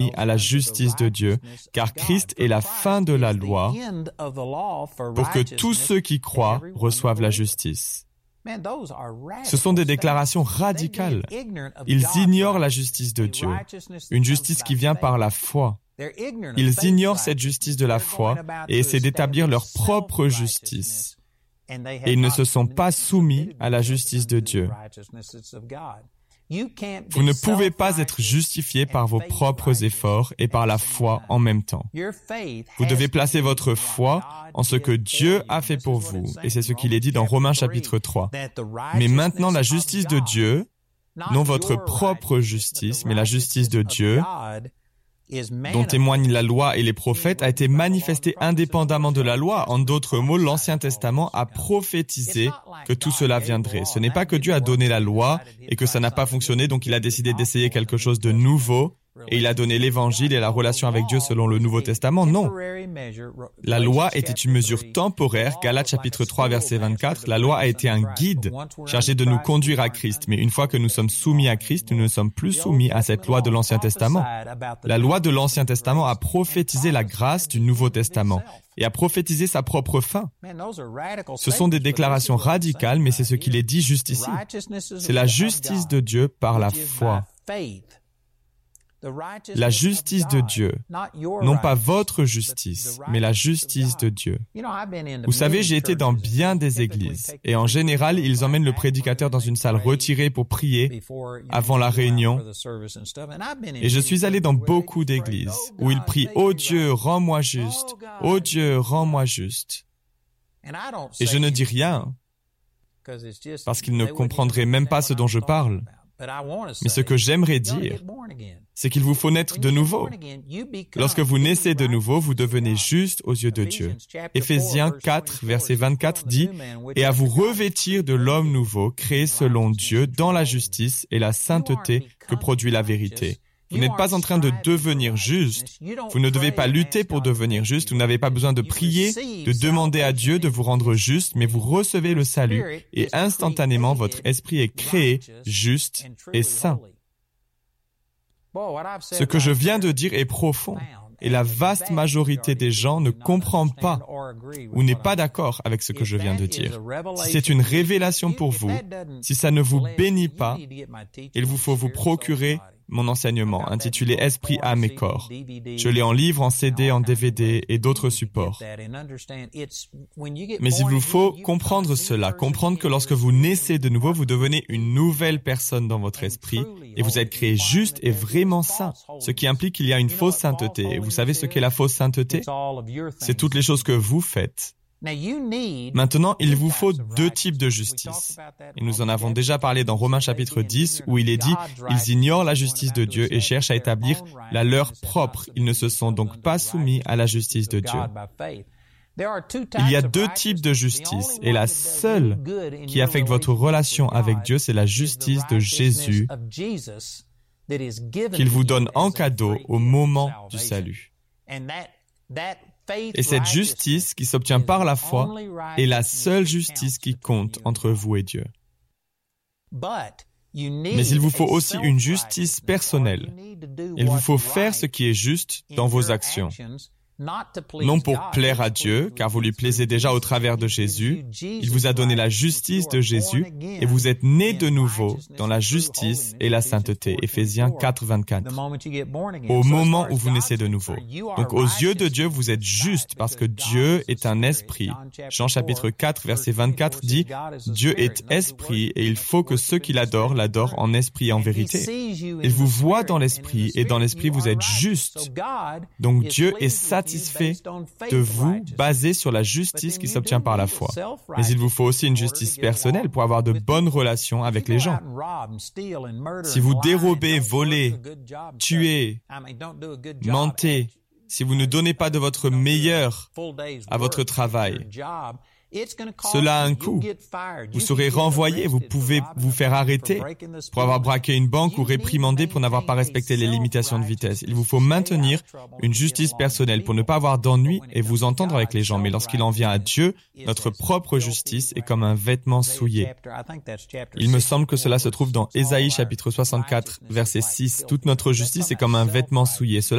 soumis à la justice de Dieu, car Christ est la fin de la loi pour que tous ceux qui croient reçoivent la justice. Ce sont des déclarations radicales. Ils ignorent la justice de Dieu, une justice qui vient par la foi. Ils ignorent cette justice de la foi et essaient d'établir leur propre justice. Et ils ne se sont pas soumis à la justice de Dieu. Vous ne pouvez pas être justifié par vos propres efforts et par la foi en même temps. Vous devez placer votre foi en ce que Dieu a fait pour vous, et c'est ce qu'il est dit dans Romains chapitre 3. Mais maintenant, la justice de Dieu, non votre propre justice, mais la justice de Dieu, dont témoignent la loi et les prophètes, a été manifestée indépendamment de la loi. En d'autres mots, l'Ancien Testament a prophétisé que tout cela viendrait. Ce n'est pas que Dieu a donné la loi et que ça n'a pas fonctionné, donc il a décidé d'essayer quelque chose de nouveau et il a donné l'Évangile et la relation avec Dieu selon le Nouveau Testament. Non. La loi était une mesure temporaire. Galates chapitre 3, verset 24. La loi a été un guide chargé de nous conduire à Christ. Mais une fois que nous sommes soumis à Christ, nous ne sommes plus soumis à cette loi de l'Ancien Testament. La loi de l'Ancien Testament a prophétisé la grâce du Nouveau Testament et a prophétisé sa propre fin. Ce sont des déclarations radicales, mais c'est ce qu'il est dit juste ici. C'est la justice de Dieu par la foi. La justice de Dieu, non pas votre justice, mais la justice de Dieu. Vous savez, j'ai été dans bien des églises, et en général, ils emmènent le prédicateur dans une salle retirée pour prier avant la réunion. Et je suis allé dans beaucoup d'églises où ils prient « Oh Dieu, rends-moi juste! Oh Dieu, rends-moi juste! » Et je ne dis rien, parce qu'ils ne comprendraient même pas ce dont je parle. Mais ce que j'aimerais dire, c'est qu'il vous faut naître de nouveau. Lorsque vous naissez de nouveau, vous devenez juste aux yeux de Dieu. Éphésiens 4, verset 24 dit « Et à vous revêtir de l'homme nouveau, créé selon Dieu, dans la justice et la sainteté que produit la vérité. » Vous n'êtes pas en train de devenir juste. Vous ne devez pas lutter pour devenir juste. Vous n'avez pas besoin de prier, de demander à Dieu de vous rendre juste, mais vous recevez le salut et instantanément votre esprit est créé juste et saint. Ce que je viens de dire est profond et la vaste majorité des gens ne comprend pas ou n'est pas d'accord avec ce que je viens de dire. Si c'est une révélation pour vous, si ça ne vous bénit pas, il vous faut vous procurer mon enseignement, intitulé « Esprit, âme et corps ». Je l'ai en livre, en CD, en DVD et d'autres supports. Mais il vous faut comprendre cela, comprendre que lorsque vous naissez de nouveau, vous devenez une nouvelle personne dans votre esprit et vous êtes créé juste et vraiment saint, ce qui implique qu'il y a une fausse sainteté. Et vous savez ce qu'est la fausse sainteté? C'est toutes les choses que vous faites. Maintenant, il vous faut deux types de justice. Et nous en avons déjà parlé dans Romains chapitre 10, où il est dit « Ils ignorent la justice de Dieu et cherchent à établir la leur propre. Ils ne se sont donc pas soumis à la justice de Dieu. » Il y a deux types de justice, et la seule qui affecte votre relation avec Dieu, c'est la justice de Jésus qu'il vous donne en cadeau au moment du salut. Et cette justice qui s'obtient par la foi est la seule justice qui compte entre vous et Dieu. Mais il vous faut aussi une justice personnelle. Il vous faut faire ce qui est juste dans vos actions. Non pour plaire à Dieu, car vous lui plaisez déjà au travers de Jésus. Il vous a donné la justice de Jésus et vous êtes nés de nouveau dans la justice et la sainteté. Éphésiens 4, 24. Au moment où vous naissez de nouveau. Donc aux yeux de Dieu, vous êtes juste parce que Dieu est un esprit. Jean chapitre 4, verset 24 dit « Dieu est esprit et il faut que ceux qui l'adorent en esprit et en vérité. » Il vous voit dans l'esprit et dans l'esprit vous êtes juste. Donc Dieu est satisfait de vous basé sur la justice qui s'obtient par la foi. Mais il vous faut aussi une justice personnelle pour avoir de bonnes relations avec les gens. Si vous dérobez, volez, tuez, mentez, si vous ne donnez pas de votre meilleur à votre travail, cela a un coût. Vous serez renvoyé, vous pouvez vous faire arrêter pour avoir braqué une banque ou réprimandé pour n'avoir pas respecté les limitations de vitesse. Il vous faut maintenir une justice personnelle pour ne pas avoir d'ennui et vous entendre avec les gens. Mais lorsqu'il en vient à Dieu, notre propre justice est comme un vêtement souillé. Il me semble que cela se trouve dans Ésaïe chapitre 64, verset 6. Toute notre justice est comme un vêtement souillé. Cela